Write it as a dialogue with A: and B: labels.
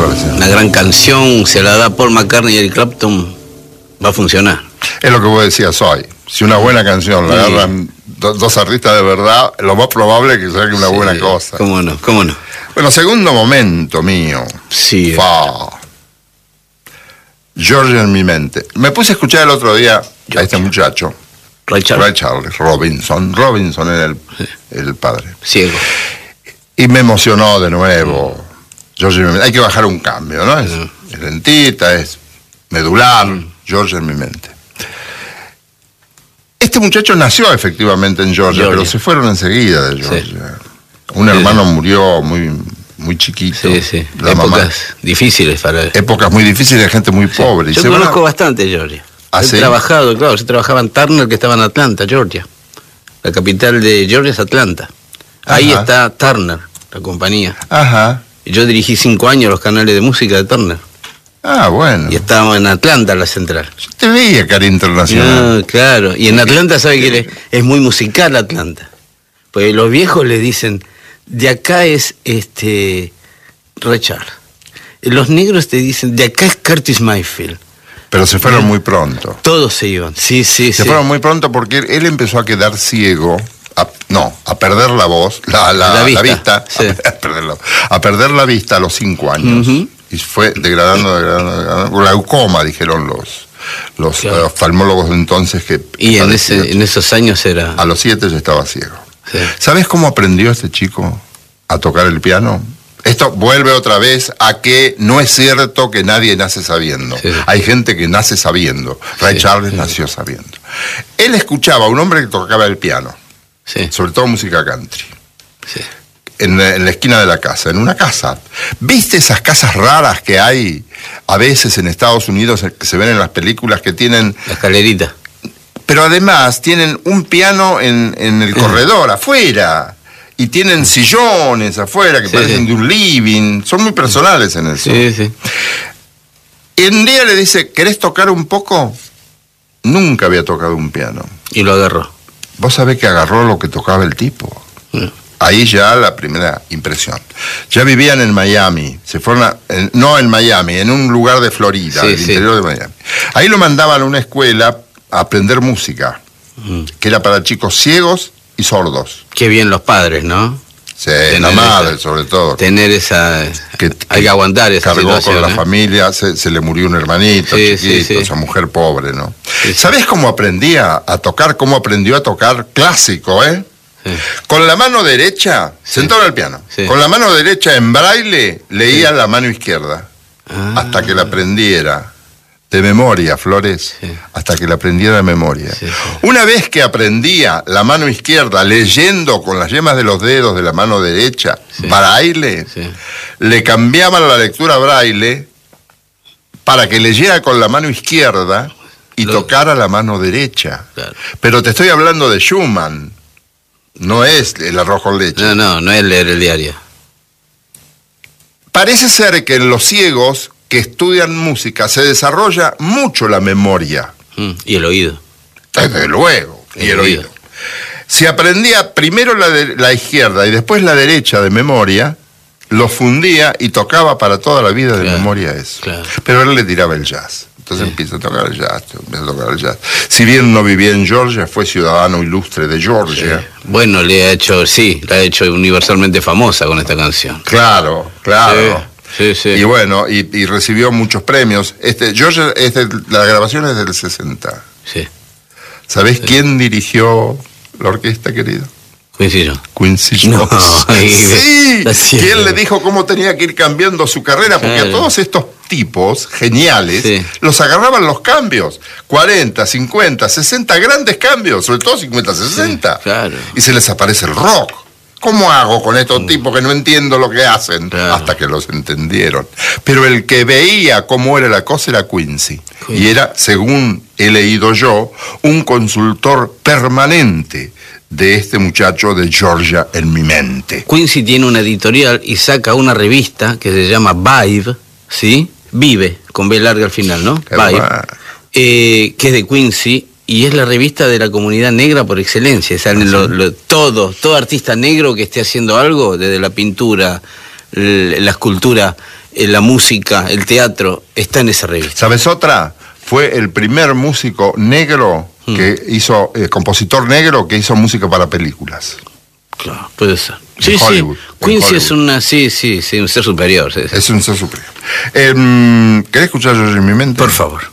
A: versión.
B: Una gran canción, se la da Paul McCartney y Eric Clapton, va a funcionar.
A: Es lo que vos decías hoy. Si una buena canción la agarran dos artistas de verdad, lo más probable es que salga una buena cosa.
B: ¿Cómo no? ¿Cómo no?
A: Bueno, segundo momento mío.
B: Sí.
A: Georgia en mi mente. Me puse a escuchar el otro día a este muchacho. Ray Charles Robinson. Robinson era el padre.
B: Ciego.
A: Y me emocionó de nuevo. Georgia en mi mente. Hay que bajar un cambio, ¿no? Es lentita, es medular. Georgia en mi mente. Este muchacho nació efectivamente en Georgia, pero se fueron enseguida de Georgia. Un hermano murió muy chiquito.
B: Sí. Épocas difíciles para él.
A: Épocas muy difíciles, gente muy pobre.
B: Yo conozco bastante Georgia. He trabajado, claro, yo trabajaba en Turner, que estaba en Atlanta, Georgia. La capital de Georgia es Atlanta. Ahí está Turner, la compañía. Y yo dirigí 5 años los canales de música de Turner.
A: Bueno.
B: Y estábamos en Atlanta, la central.
A: Yo te veía, cara internacional.
B: No, claro. Y en Atlanta, ¿sabe que es muy musical Atlanta? Pues los viejos le dicen, de acá es Ray Charles. Los negros te dicen, de acá es Curtis Mayfield.
A: Pero se fueron muy pronto.
B: Todos se iban, sí. Se
A: fueron muy pronto porque él empezó a quedar ciego, a perder la voz, la vista. Sí. A perder la vista a los 5 años. Y fue degradando. Glaucoma, dijeron los oftalmólogos de entonces.
B: Y en esos años era...
A: A los 7 ya estaba ciego. Sí. ¿Sabes cómo aprendió este chico a tocar el piano? Esto vuelve otra vez a que no es cierto que nadie nace sabiendo. Sí. Hay gente que nace sabiendo. Ray Charles nació sabiendo. Él escuchaba a un hombre que tocaba el piano, sobre todo música country, en la esquina de la casa, en una casa. ¿Viste esas casas raras que hay a veces en Estados Unidos, que se ven en las películas, que tienen...
B: La escalerita.
A: Pero además tienen un piano en el corredor, afuera. Y tienen sillones afuera que parecen de un living. Son muy personales en eso. Y un día le dice, ¿querés tocar un poco? Nunca había tocado un piano.
B: Y lo agarró.
A: Vos sabés que agarró lo que tocaba el tipo. Ahí ya la primera impresión. Ya vivían en Miami. Se fueron no en Miami, en un lugar de Florida, el interior de Miami. Ahí lo mandaban a una escuela a aprender música, que era para chicos ciegos y sordos.
B: Qué bien los padres, ¿no?
A: Sí, la madre sobre todo.
B: Tener esa... hay que aguantar esa
A: situación. Cargó con la familia, se le murió un hermanito chiquito, esa mujer pobre, ¿no? ¿Sabés cómo aprendía a tocar? ¿Cómo aprendió a tocar clásico, Con la mano derecha, sentado en el piano, con la mano derecha en braille, leía la mano izquierda, hasta que la aprendiera. De memoria, Flores, hasta que la aprendiera de memoria. Una vez que aprendía la mano izquierda leyendo con las yemas de los dedos de la mano derecha, braille, le cambiaban la lectura braille para que leyera con la mano izquierda y tocara la mano derecha. Claro. Pero te estoy hablando de Schumann, no es el arroz con leche.
B: No es leer el diario.
A: Parece ser que en los ciegos que estudian música se desarrolla mucho la memoria.
B: Y el oído.
A: Desde luego, y el oído. Si aprendía primero la izquierda y después la derecha de memoria, lo fundía y tocaba para toda la vida de memoria eso. Claro. Pero él le tiraba el jazz. Entonces empieza a tocar el jazz, Si bien no vivía en Georgia, fue ciudadano ilustre de Georgia.
B: Bueno, la ha hecho universalmente famosa con esta canción.
A: Claro. Y bueno, y recibió muchos premios. Georgia, la grabación es del 60. ¿Sabés quién dirigió la orquesta, querido? Quincy Jones. ¿Quién le dijo cómo tenía que ir cambiando su carrera? Porque a todos estos tipos geniales los agarraban los cambios. 40, 50, 60 grandes cambios, sobre todo 50, 60. Y se les aparece el rock. ¿Cómo hago con estos tipos que no entiendo lo que hacen? Hasta que los entendieron. Pero el que veía cómo era la cosa era Quincy. Y era, según he leído yo, un consultor permanente de este muchacho de Georgia en mi mente.
B: Quincy tiene una editorial y saca una revista que se llama Vibe, ¿sí? Vive, con B larga al final, ¿no? Vibe. Que es de Quincy. Y es la revista de la comunidad negra por excelencia. Salen todo artista negro que esté haciendo algo, desde la pintura, la escultura, la música, el teatro, está en esa revista.
A: ¿Sabes otra? Fue el primer músico negro que hizo, compositor negro que hizo música para películas.
B: Claro, puede ser. Sí, Hollywood, Quincy es un ser superior.
A: Es un ser superior. ¿Querés escuchar Georgia en mi mente?
B: Por favor.